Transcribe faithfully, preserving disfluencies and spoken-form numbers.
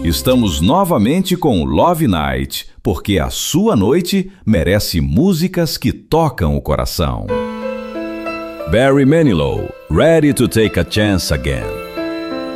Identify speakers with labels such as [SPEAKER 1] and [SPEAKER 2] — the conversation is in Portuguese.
[SPEAKER 1] Estamos novamente com Love Night, porque a sua noite merece músicas que tocam o coração. Barry Manilow, Ready to Take a Chance Again.